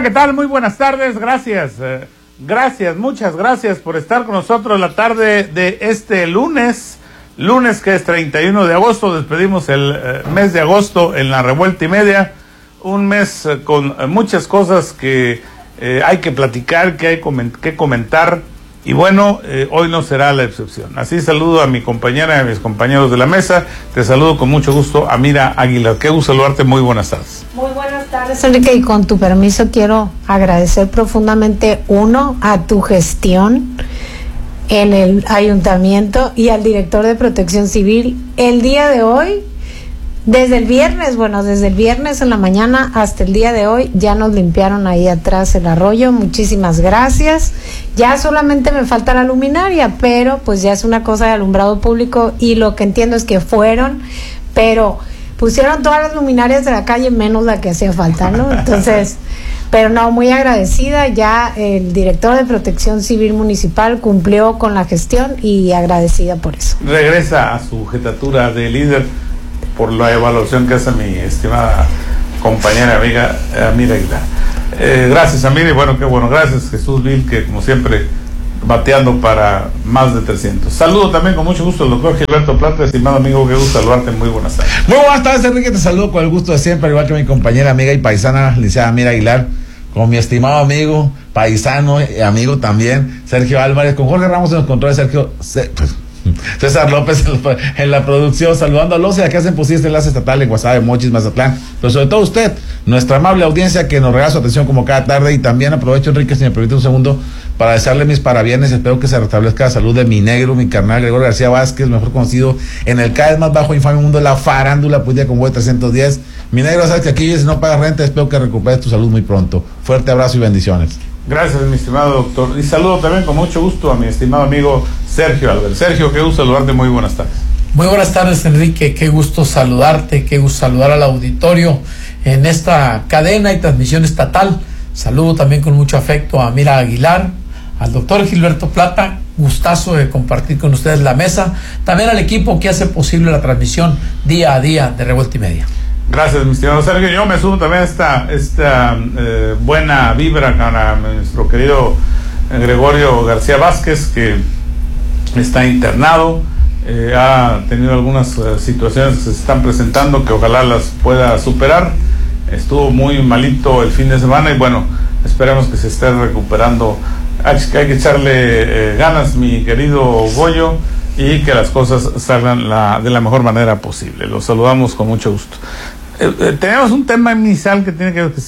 Hola, ¿qué tal? Muy buenas tardes, gracias. Muchas gracias por estar con nosotros la tarde de este lunes que es 31 de agosto, despedimos el mes de agosto en la Revuelta y Media, un mes con muchas cosas que hay que platicar, que hay que comentar, y bueno, hoy no será la excepción. Así saludo a mi compañera y a mis compañeros de la mesa. Te saludo con mucho gusto, Amira Aguilar. Qué gusto saludarte, muy buenas tardes. Muy buenas tardes, Enrique, y con tu permiso quiero agradecer profundamente, a tu gestión en el ayuntamiento y al director de Protección Civil. El día de hoy, desde el viernes en la mañana hasta el día de hoy, ya nos limpiaron ahí atrás el arroyo. Muchísimas gracias. Ya solamente me falta la luminaria, pero pues ya es una cosa de alumbrado público, y lo que entiendo es que pero pusieron todas las luminarias de la calle menos la que hacía falta, ¿no? Entonces, pero no, muy agradecida. Ya el director de Protección Civil Municipal cumplió con la gestión y agradecida por eso. Regresa a su jetatura de líder por la evaluación que hace mi estimada compañera amiga Amira Aguilar. Gracias, Amira, y bueno, qué bueno. Gracias, Jesús Vil, que como siempre bateando para más de 300. Saludo también con mucho gusto al doctor Gilberto Plata, estimado amigo, qué gusto saludarte, muy buenas tardes. Muy buenas tardes, Enrique, te saludo con el gusto de siempre, al igual que mi compañera, amiga y paisana, licenciada Amira Aguilar, con mi estimado amigo, paisano y amigo también, Sergio Álvarez, con Jorge Ramos en los controles, César López en la producción, saludando a los que hacen posible este enlace estatal en Guasave, Mochis, Mazatlán, pero sobre todo usted, nuestra amable audiencia que nos regala su atención como cada tarde. Y también aprovecho, Enrique, si me permite un segundo, para desearle mis parabienes. Espero que se restablezca la salud de mi negro, mi carnal Gregorio García Vázquez, mejor conocido en el cada vez más bajo infame mundo de la farándula, pues día con de 310. Mi negro, sabes que aquí si no pagas renta, espero que recuperes tu salud muy pronto. Fuerte abrazo y bendiciones. Gracias, mi estimado doctor. Y saludo también con mucho gusto a mi estimado amigo Sergio Álvarez. Sergio, qué gusto saludarte, muy buenas tardes. Muy buenas tardes, Enrique, qué gusto saludarte, qué gusto saludar al auditorio en esta cadena y transmisión estatal. Saludo también con mucho afecto a Amira Aguilar, al doctor Gilberto Plata, gustazo de compartir con ustedes la mesa, también al equipo que hace posible la transmisión día a día de Revuelta y Media. Gracias, mi estimado Sergio. Yo me sumo también a esta buena vibra para nuestro querido Gregorio García Vázquez, que está internado, ha tenido algunas situaciones que se están presentando que ojalá las pueda superar. Estuvo muy malito el fin de semana y bueno, esperemos que se esté recuperando. Hay que echarle ganas, mi querido Goyo, y que las cosas salgan de la mejor manera posible. Los saludamos con mucho gusto. Tenemos un tema inicial que tiene que ver,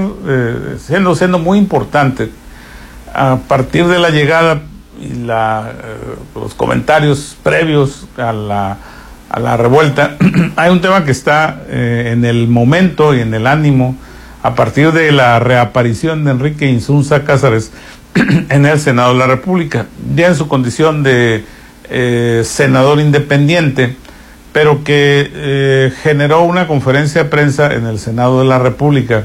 siendo muy importante. A partir de la llegada y los comentarios previos a la revuelta, hay un tema que está en el momento y en el ánimo a partir de la reaparición de Enrique Insunza Cázares en el Senado de la República, ya en su condición de senador independiente, pero que generó una conferencia de prensa en el Senado de la República,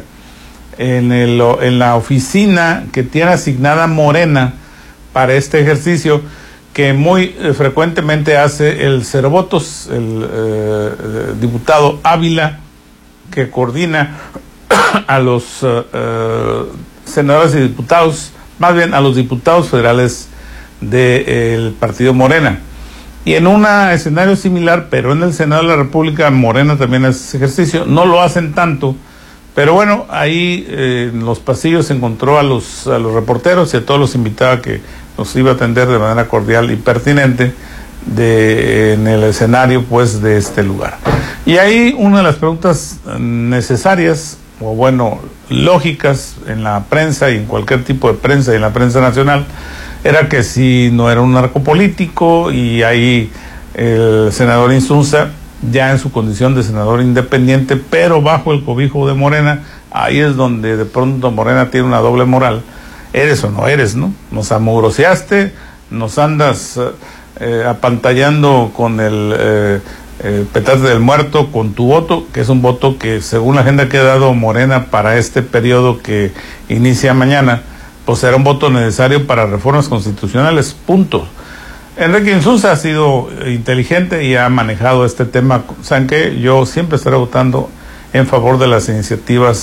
en la oficina que tiene asignada Morena para este ejercicio, que muy frecuentemente hace el Cerovotos, el diputado Ávila, que coordina a los senadores y diputados, más bien a los diputados federales del partido Morena. Y en un escenario similar, pero en el Senado de la República, Morena también hace ese ejercicio. No lo hacen tanto, pero bueno, ahí en los pasillos se encontró a los reporteros y a todos los invitados que nos iba a atender de manera cordial y pertinente en el escenario pues de este lugar. Y ahí una de las preguntas necesarias, o bueno, lógicas en la prensa y en cualquier tipo de prensa y en la prensa nacional, era que si no era un narcopolítico, y ahí el senador Insunza, ya en su condición de senador independiente, pero bajo el cobijo de Morena, ahí es donde de pronto Morena tiene una doble moral. Eres o no eres, ¿no? Nos amugroseaste, nos andas apantallando con el petate del muerto, con tu voto, que es un voto que según la agenda que ha dado Morena para este periodo que inicia mañana, pues será un voto necesario para reformas constitucionales, punto. Enrique Insunza ha sido inteligente y ha manejado este tema. ¿Saben qué? Yo siempre estaré votando en favor de las iniciativas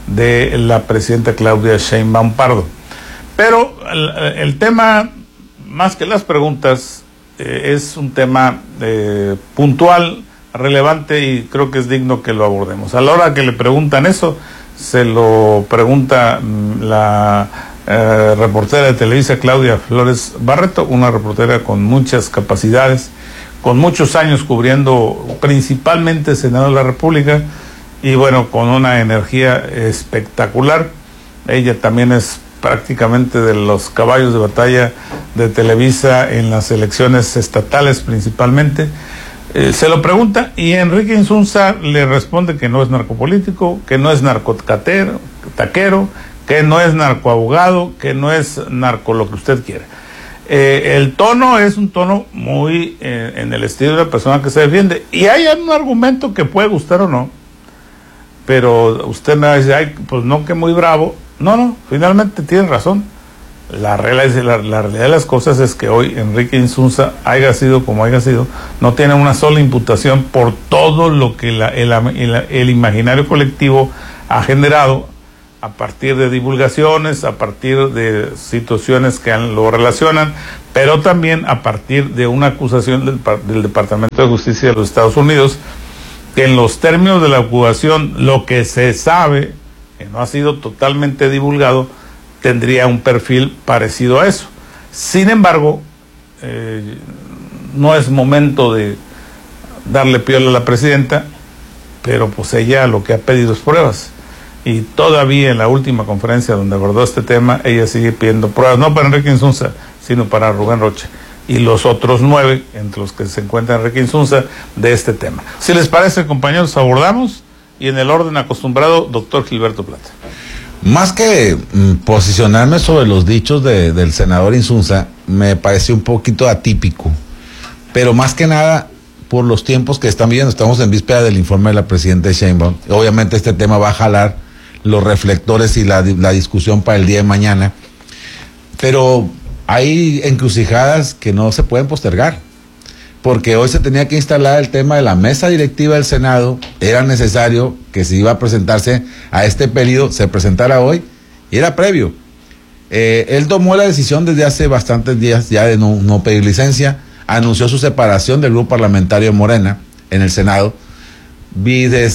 de la presidenta Claudia Sheinbaum Pardo. Pero el tema, más que las preguntas, es un tema puntual, relevante, y creo que es digno que lo abordemos. A la hora que le preguntan eso, se lo pregunta la reportera de Televisa, Claudia Flores Barreto, una reportera con muchas capacidades, con muchos años cubriendo principalmente el Senado de la República, y bueno, con una energía espectacular. Ella también es prácticamente de los caballos de batalla de Televisa en las elecciones estatales principalmente. Se lo pregunta y Enrique Insunza le responde que no es narcopolítico, que no es narcotaquero, que no es narcoabogado, que no es narco lo que usted quiera. El tono es un tono muy en el estilo de la persona que se defiende, y hay un argumento que puede gustar o no, pero usted me va a decir, ay, pues no, que muy bravo. No, finalmente tiene razón. La realidad de las cosas es que hoy Enrique Insunza, haya sido como haya sido, no tiene una sola imputación por todo lo que el imaginario colectivo ha generado a partir de divulgaciones, a partir de situaciones que lo relacionan, pero también a partir de una acusación del Departamento de Justicia de los Estados Unidos, que en los términos de la acusación, lo que se sabe, que no ha sido totalmente divulgado, tendría un perfil parecido a eso. Sin embargo, no es momento de darle piola a la presidenta, pero pues ella lo que ha pedido es pruebas. Y todavía en la última conferencia donde abordó este tema, ella sigue pidiendo pruebas, no para Enrique Insunza, sino para Rubén Rocha y los otros 9, entre los que se encuentra Enrique Insunza, de este tema. Si les parece, compañeros, abordamos, y en el orden acostumbrado, doctor Gilberto Plata. Más que posicionarme sobre los dichos del senador Insunza, me pareció un poquito atípico, pero más que nada por los tiempos que están viviendo. Estamos en víspera del informe de la presidenta Sheinbaum. Obviamente este tema va a jalar los reflectores y la discusión para el día de mañana, pero hay encrucijadas que no se pueden postergar, porque hoy se tenía que instalar el tema de la mesa directiva del Senado. Era necesario que si iba a presentarse a este periodo, se presentara hoy, y era previo. Él tomó la decisión desde hace bastantes días ya de no pedir licencia, anunció su separación del grupo parlamentario de Morena en el Senado, de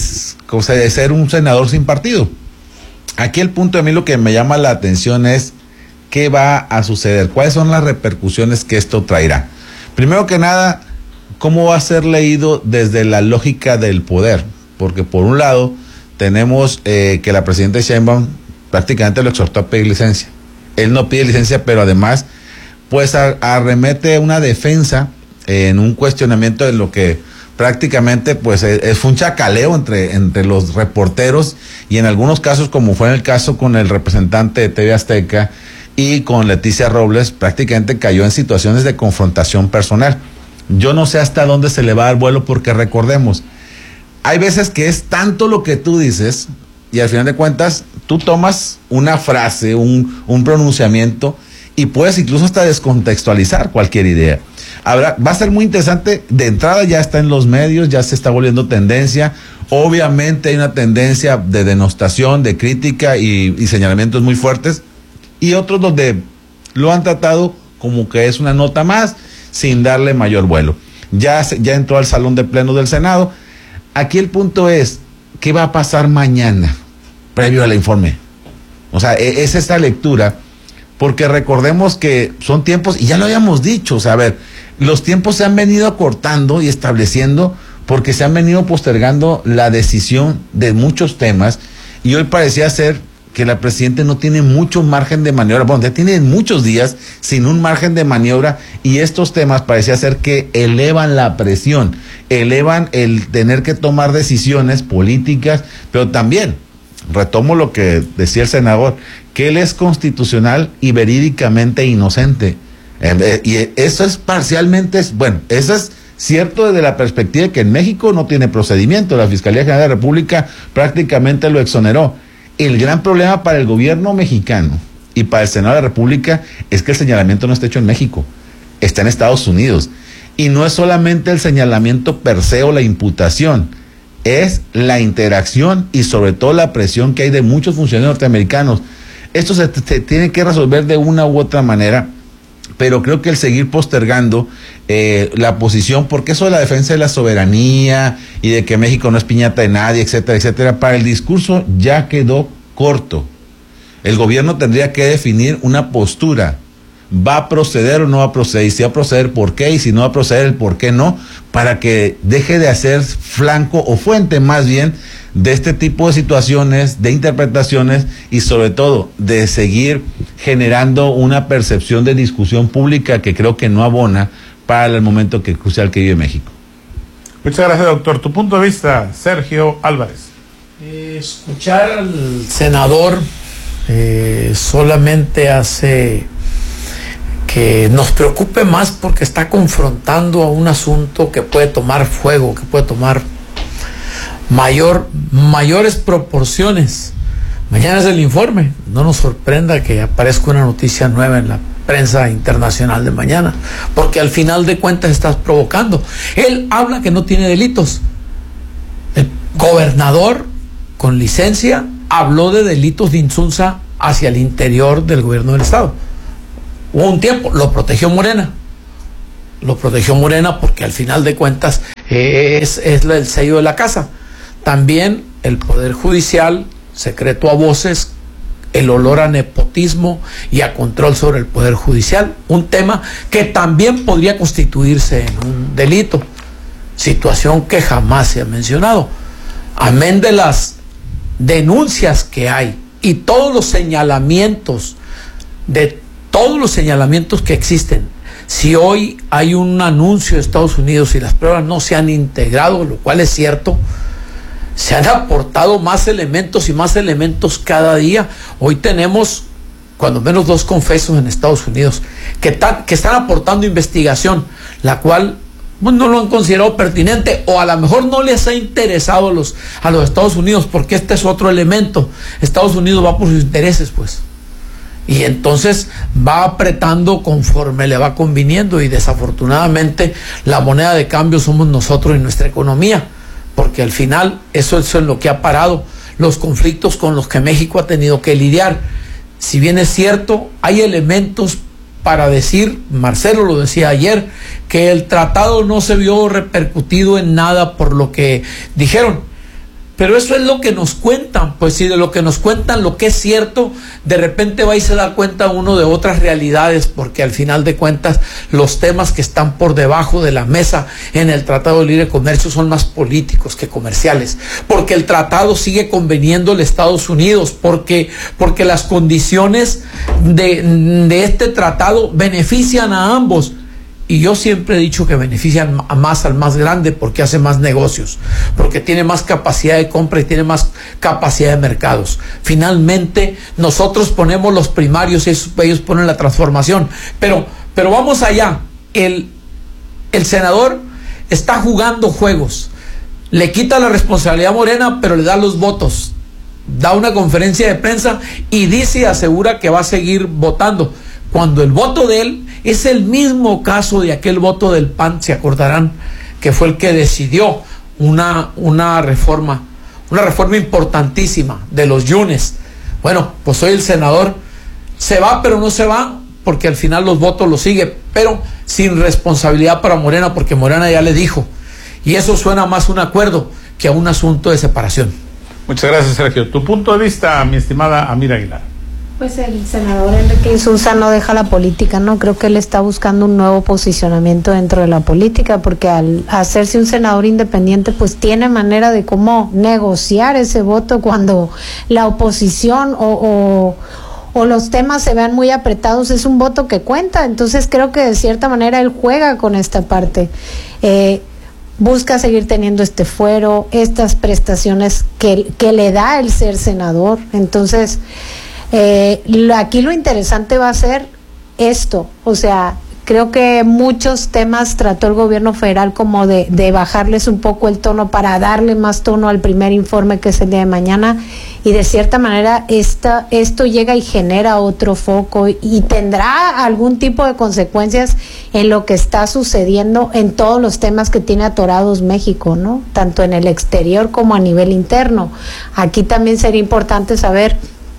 ser un senador sin partido. Aquí el punto de mí, lo que me llama la atención es qué va a suceder, cuáles son las repercusiones que esto traerá. Primero que nada, cómo va a ser leído desde la lógica del poder, porque por un lado tenemos que la presidenta Sheinbaum prácticamente lo exhortó a pedir licencia. Él no pide licencia, pero además pues arremete una defensa en un cuestionamiento de lo que prácticamente pues fue un chacaleo entre los reporteros, y en algunos casos, como fue en el caso con el representante de TV Azteca y con Leticia Robles, prácticamente cayó en situaciones de confrontación personal. Yo no sé hasta dónde se le va a dar vuelo, porque recordemos, hay veces que es tanto lo que tú dices y al final de cuentas tú tomas una frase, un pronunciamiento, y puedes incluso hasta descontextualizar cualquier idea. Va a ser muy interesante. De entrada ya está en los medios, ya se está volviendo tendencia. Obviamente hay una tendencia de denostación, de crítica y señalamientos muy fuertes, y otros donde lo han tratado como que es una nota más, sin darle mayor vuelo. Ya entró al salón de plenos del Senado. Aquí el punto es, ¿qué va a pasar mañana, previo al informe? O sea, es esta lectura, porque recordemos que son tiempos, y ya lo habíamos dicho, o sea, a ver, los tiempos se han venido acortando y estableciendo porque se han venido postergando la decisión de muchos temas, y hoy parecía ser que la presidenta no tiene mucho margen de maniobra. Bueno, ya tiene muchos días sin un margen de maniobra, y estos temas parecía ser que elevan la presión, elevan el tener que tomar decisiones políticas, pero también, retomo lo que decía el senador, que él es constitucional y verídicamente inocente. Y eso es parcialmente, bueno, eso es cierto desde la perspectiva de que en México no tiene procedimiento. La Fiscalía General de la República prácticamente lo exoneró. El gran problema para el gobierno mexicano y para el Senado de la República es que el señalamiento no está hecho en México, está en Estados Unidos. Y no es solamente el señalamiento per se o la imputación, es la interacción y sobre todo la presión que hay de muchos funcionarios norteamericanos. Esto se tiene que resolver de una u otra manera, pero creo que el seguir postergando la posición, porque eso de la defensa de la soberanía y de que México no es piñata de nadie, etcétera, etcétera, para el discurso ya quedó corto. El gobierno tendría que definir una postura. ¿Va a proceder o no va a proceder? Y si va a proceder, ¿por qué? Y si no va a proceder, el por qué no, para que deje de hacer flanco o fuente más bien de este tipo de situaciones, de interpretaciones y sobre todo de seguir generando una percepción de discusión pública que creo que no abona para el momento crucial que vive México. Muchas gracias, doctor. Tu punto de vista, Sergio Álvarez. Escuchar al senador solamente hace que nos preocupe más porque está confrontando a un asunto que puede tomar fuego, que puede tomar mayores proporciones. Mañana es el informe, no nos sorprenda que aparezca una noticia nueva en la prensa internacional de mañana, porque al final de cuentas estás provocando. Él habla que no tiene delitos. El gobernador con licencia habló de delitos de insulsa hacia el interior del gobierno del estado. Hubo un tiempo, lo protegió Morena porque al final de cuentas es el sello de la casa. También el Poder Judicial, secreto a voces, el olor a nepotismo y a control sobre el Poder Judicial, un tema que también podría constituirse en un delito, situación que jamás se ha mencionado. Amén de las denuncias que hay y todos los señalamientos que existen. Si hoy hay un anuncio de Estados Unidos y las pruebas no se han integrado, lo cual es cierto, se han aportado más elementos y más elementos cada día. Hoy tenemos cuando menos 2 confesos en Estados Unidos que están aportando investigación, la cual no lo han considerado pertinente, o a lo mejor no les ha interesado a los Estados Unidos, porque este es otro elemento. Estados Unidos va por sus intereses, pues, y entonces va apretando conforme le va conviniendo, y desafortunadamente la moneda de cambio somos nosotros y nuestra economía, porque al final eso es en lo que ha parado los conflictos con los que México ha tenido que lidiar. Si bien es cierto, hay elementos para decir, Marcelo lo decía ayer, que el tratado no se vio repercutido en nada por lo que dijeron. Pero eso es lo que nos cuentan, pues si de lo que nos cuentan lo que es cierto, de repente va y se da cuenta uno de otras realidades, porque al final de cuentas los temas que están por debajo de la mesa en el Tratado de Libre Comercio son más políticos que comerciales, porque el tratado sigue conveniendo a Estados Unidos, porque las condiciones de este tratado benefician a ambos. Y yo siempre he dicho que benefician más al más grande porque hace más negocios, porque tiene más capacidad de compra y tiene más capacidad de mercados. Finalmente, nosotros ponemos los primarios y ellos ponen la transformación. Pero vamos allá. El senador está jugando juegos. Le quita la responsabilidad a Morena, pero le da los votos. Da una conferencia de prensa y dice y asegura que va a seguir votando, cuando el voto de él es el mismo caso de aquel voto del PAN, se acordarán, que fue el que decidió una reforma importantísima de los Yunes. Bueno, pues hoy el senador se va, pero no se va, porque al final los votos los sigue, pero sin responsabilidad para Morena, porque Morena ya le dijo, y eso suena más a un acuerdo que a un asunto de separación. Muchas gracias, Sergio. Tu punto de vista, mi estimada Amira Aguilar. Pues el senador Enrique Insulza no deja la política, ¿no? Creo que él está buscando un nuevo posicionamiento dentro de la política, porque al hacerse un senador independiente, pues tiene manera de cómo negociar ese voto cuando la oposición o los temas se vean muy apretados. Es un voto que cuenta, entonces creo que de cierta manera él juega con esta parte. Busca seguir teniendo este fuero, estas prestaciones que le da el ser senador. Entonces aquí lo interesante va a ser esto, o sea, Creo que muchos temas trató el gobierno federal como de bajarles un poco el tono para darle más tono al primer informe, que es el día de mañana, y de cierta manera esto llega y genera otro foco y tendrá algún tipo de consecuencias en lo que está sucediendo en todos los temas que tiene atorados México, ¿no? Tanto en el exterior como a nivel interno. Aquí también sería importante saber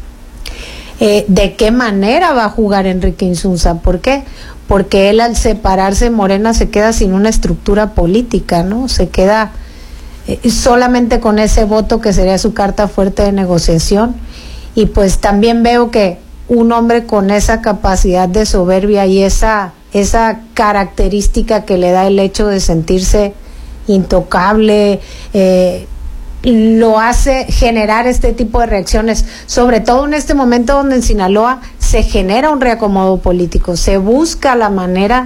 de qué manera va a jugar Enrique Insunza. ¿Por qué? Porque él, al separarse de Morena, se queda sin una estructura política, ¿no? Se queda solamente con ese voto que sería su carta fuerte de negociación. Y pues también veo que un hombre con esa capacidad de soberbia y esa característica que le da el hecho de sentirse intocable, lo hace generar este tipo de reacciones, sobre todo en este momento donde en Sinaloa se genera un reacomodo político, se busca la manera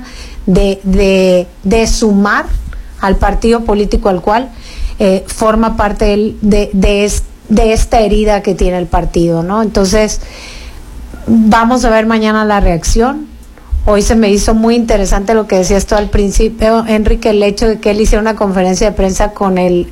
de sumar al partido político al cual forma parte de esta herida que tiene el partido, ¿no? Entonces, vamos a ver mañana la reacción. Hoy se me hizo muy interesante lo que decías tú al principio, Enrique, el hecho de que él hiciera una conferencia de prensa con el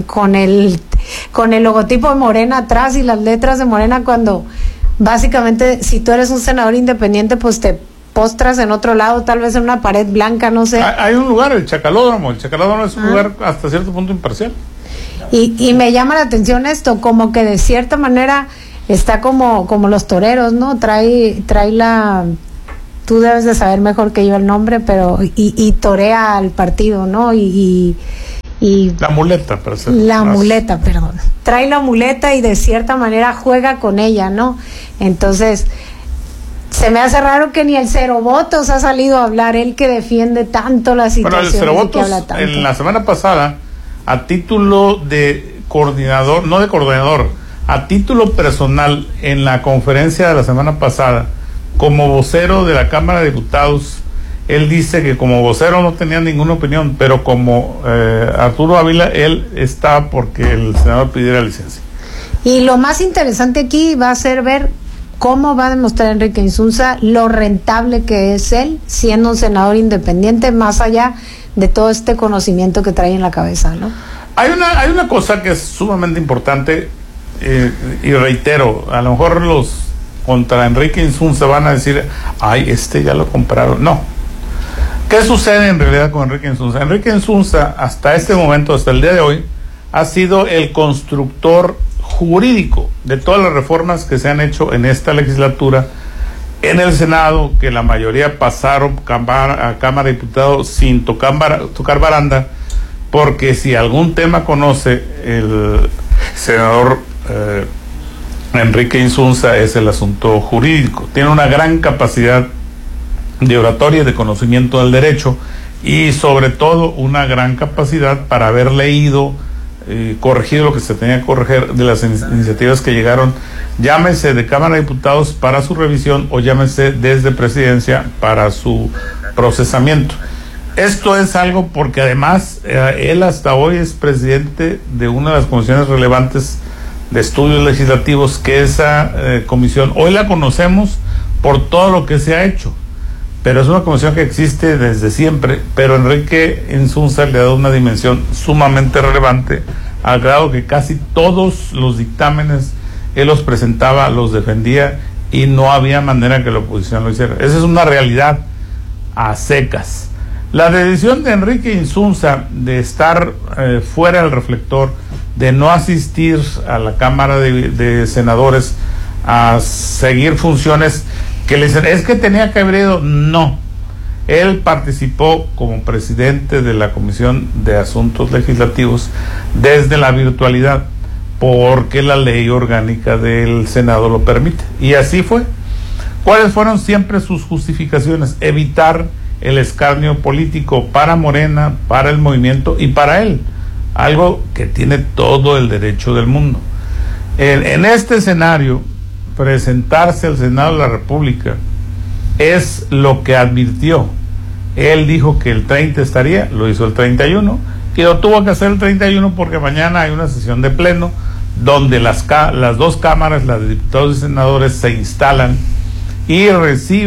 logotipo de Morena atrás y las letras de Morena, cuando básicamente, si tú eres un senador independiente, pues te postras en otro lado, tal vez en una pared blanca, no sé. Hay un lugar, el Chacalódromo es un lugar hasta cierto punto imparcial. Y me llama la atención esto, como que de cierta manera está como los toreros, ¿no? Trae la... Tú debes de saber mejor que yo el nombre, pero y torea al partido, ¿no? Y la muleta, para ser muleta, perdón. Trae la muleta y de cierta manera juega con ella, ¿no? Entonces, se me hace raro que ni el Cero Votos ha salido a hablar, él que defiende tanto la situación. Bueno, el Cero Votos, en la semana pasada, a título de coordinador, no de coordinador, a título personal, en la conferencia de la semana pasada, como vocero de la Cámara de Diputados, él dice que como vocero no tenía ninguna opinión, pero como Arturo Ávila, él está porque el senador pidiera licencia. Y lo más interesante aquí va a ser ver cómo va a demostrar Enrique Insunza lo rentable que es él, siendo un senador independiente, más allá de todo este conocimiento que trae en la cabeza, ¿no? Hay una cosa que es sumamente importante, y reitero, a lo mejor los contra Enrique Insunza van a decir, ay, ya lo compraron. No. ¿Qué sucede en realidad con Enrique Insunza? Enrique Insunza, hasta este momento, hasta el día de hoy, ha sido el constructor jurídico de todas las reformas que se han hecho en esta legislatura, en el Senado, que la mayoría pasaron a Cámara de Diputados sin tocar baranda, porque si algún tema conoce el senador Enrique Insunza, es el asunto jurídico. Tiene una gran capacidad de oratoria y de conocimiento del derecho, y sobre todo una gran capacidad para haber leído, corregido lo que se tenía que corregir de las iniciativas que llegaron, llámese de Cámara de Diputados para su revisión o llámese desde Presidencia para su procesamiento. Esto es algo porque además él hasta hoy es presidente de una de las comisiones relevantes de estudios legislativos, que esa comisión hoy la conocemos por todo lo que se ha hecho, pero es una comisión que existe desde siempre, pero Enrique Insunza le ha dado una dimensión sumamente relevante, al grado que casi todos los dictámenes él los presentaba, los defendía, y no había manera que la oposición lo hiciera. Esa es una realidad a secas. La decisión de Enrique Insunza de estar fuera del reflector, de no asistir a la Cámara de Senadores a seguir funciones que le dicen, es que tenía que haber ido. No, él participó como presidente de la Comisión de Asuntos Legislativos desde la virtualidad, porque la ley orgánica del Senado lo permite, y así fue. ¿Cuáles fueron siempre sus justificaciones? Evitar el escarnio político para Morena, para el movimiento y para él, algo que tiene todo el derecho del mundo. En este escenario, presentarse al Senado de la República es lo que advirtió. Él dijo que el 30 estaría, lo hizo el 31, y lo tuvo que hacer el 31 porque mañana hay una sesión de pleno donde las dos cámaras, la de diputados y senadores, se instalan y reciben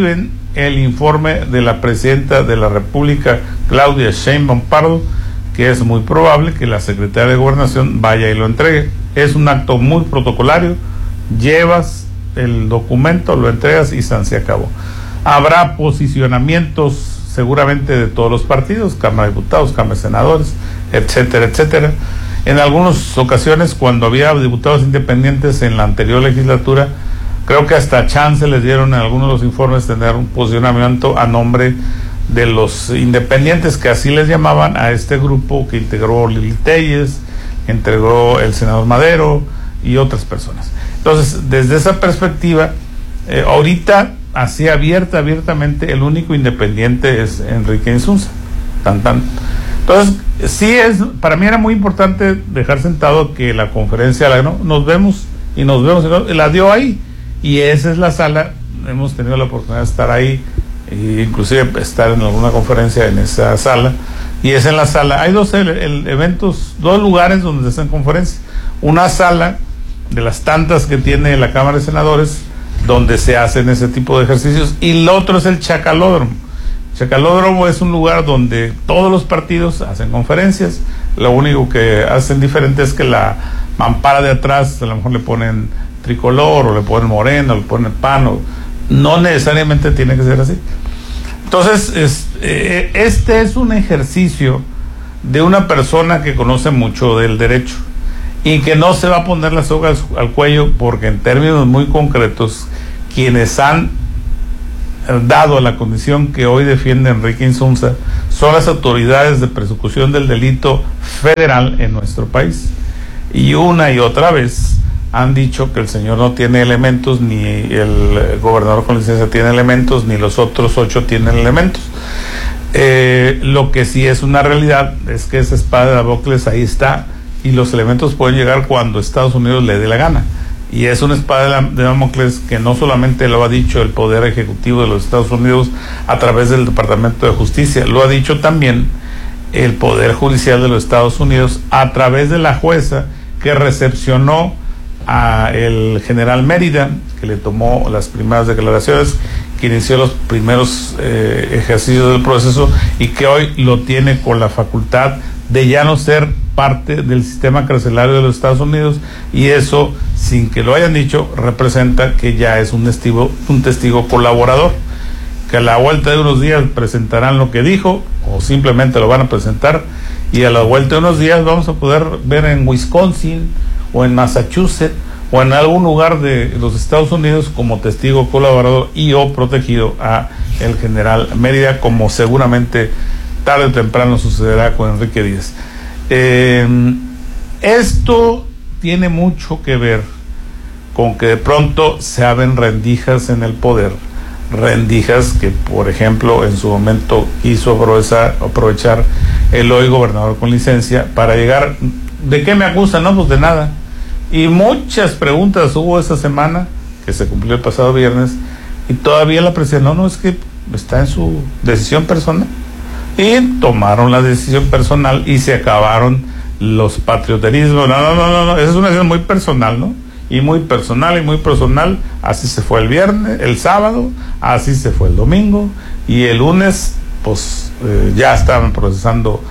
el informe de la presidenta de la República, Claudia Sheinbaum Pardo, que es muy probable que la secretaria de Gobernación vaya y lo entregue. Es un acto muy protocolario, llevas el documento, lo entregas y se acabó. Habrá posicionamientos seguramente de todos los partidos, Cámara de Diputados, Cámara de Senadores, etcétera, etcétera. En algunas ocasiones, cuando había diputados independientes en la anterior legislatura, creo que hasta chance les dieron en algunos de los informes tener un posicionamiento a nombre de los independientes, que así les llamaban a este grupo que integró Lili Telles, integró el senador Madero y otras personas. Entonces, desde esa perspectiva, ahorita, así abiertamente, el único independiente es Enrique Insunza. Entonces, sí para mí era muy importante dejar sentado que la conferencia, nos vemos, y la dio ahí, y esa es la sala. Hemos tenido la oportunidad de estar ahí, e inclusive estar en alguna conferencia en esa sala, y es en la sala. Hay dos lugares donde se hacen conferencias. Una sala de las tantas que tiene la Cámara de Senadores, donde se hacen ese tipo de ejercicios, y el otro es el Chacalódromo. Chacalódromo es un lugar donde todos los partidos hacen conferencias. Lo único que hacen diferente es que la mampara de atrás a lo mejor le ponen tricolor, o le ponen morena, o le ponen PAN, no necesariamente tiene que ser así. Entonces, este es un ejercicio de una persona que conoce mucho del derecho y que no se va a poner la soga al cuello, porque en términos muy concretos, quienes han dado la condición que hoy defiende Enrique Insunza son las autoridades de persecución del delito federal en nuestro país, y una y otra vez han dicho que el señor no tiene elementos, ni el gobernador con licencia tiene elementos, ni los otros 8 tienen elementos. Lo que sí es una realidad es que esa espada de Damocles ahí está, y los elementos pueden llegar cuando Estados Unidos le dé la gana. Y es una espada de Damocles que no solamente lo ha dicho el Poder Ejecutivo de los Estados Unidos a través del Departamento de Justicia, lo ha dicho también el Poder Judicial de los Estados Unidos a través de la jueza que recepcionó a el general Mérida, que le tomó las primeras declaraciones, que inició los primeros ejercicios del proceso, y que hoy lo tiene con la facultad de ya no ser parte del sistema carcelario de los Estados Unidos, y eso, sin que lo hayan dicho, representa que ya es un testigo colaborador, que a la vuelta de unos días presentarán lo que dijo, o simplemente lo van a presentar, y a la vuelta de unos días vamos a poder ver en Wisconsin, o en Massachusetts, o en algún lugar de los Estados Unidos como testigo colaborador y o protegido a el general Mérida, como seguramente tarde o temprano sucederá con Enrique Díaz. Esto tiene mucho que ver con que de pronto se abren rendijas en el poder, rendijas que, por ejemplo, en su momento quiso aprovechar el hoy gobernador con licencia para llegar. ¿De qué me acusan? No, pues de nada. Y muchas preguntas hubo esa semana, que se cumplió el pasado viernes, y todavía la presidencia, no, es que está en su decisión personal. Y tomaron la decisión personal y se acabaron los patrioterismos. No, esa es una decisión muy personal, ¿no? Y muy personal, así se fue el sábado, así se fue el domingo, y el lunes, pues, ya estaban procesando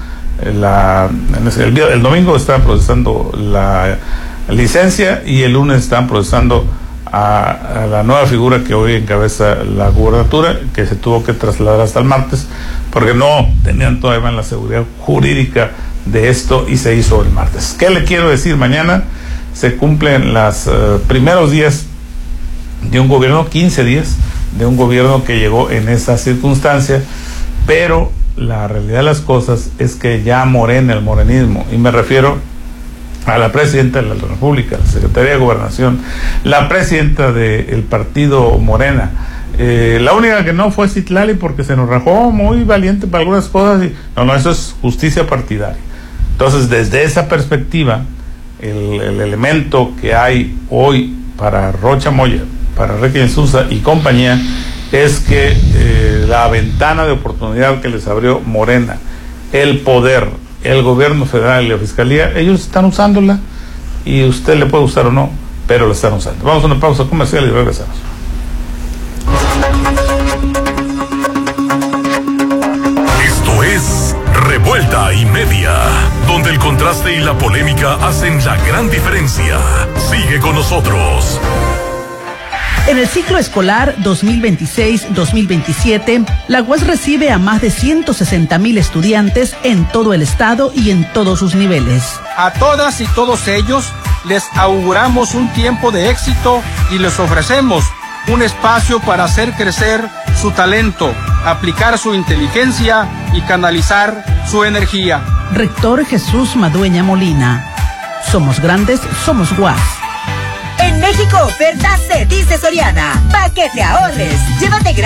el domingo estaban procesando la licencia, y el lunes estaban procesando a la nueva figura que hoy encabeza la gubernatura, que se tuvo que trasladar hasta el martes porque no tenían todavía la seguridad jurídica de esto, y se hizo el martes. ¿Qué le quiero decir? Mañana se cumplen los primeros días de un gobierno, 15 días de un gobierno que llegó en esa circunstancia, pero la realidad de las cosas es que ya Morena, el morenismo, y me refiero a la presidenta de la República, la Secretaría de Gobernación, la presidenta del partido Morena, la única que no fue Citlali porque se nos rajó muy valiente para algunas cosas, y no, eso es justicia partidaria. Entonces, desde esa perspectiva, el elemento que hay hoy para Rocha Moya, para Enrique Insunza y compañía, es que la ventana de oportunidad que les abrió Morena, el poder, el gobierno federal y la fiscalía, ellos están usándola, y usted le puede gustar o no, pero la están usando. Vamos a una pausa comercial y regresamos. Vuelta y media, donde el contraste y la polémica hacen la gran diferencia. Sigue con nosotros. En el ciclo escolar 2026-2027, la UAS recibe a más de 160,000 estudiantes en todo el estado y en todos sus niveles. A todas y todos ellos les auguramos un tiempo de éxito y les ofrecemos un espacio para hacer crecer su talento, aplicar su inteligencia y canalizar su energía. Rector Jesús Madueña Molina. Somos grandes, somos UAS. En México, oferta se dice Soriana. Pa' que te ahorres. Llévate gratis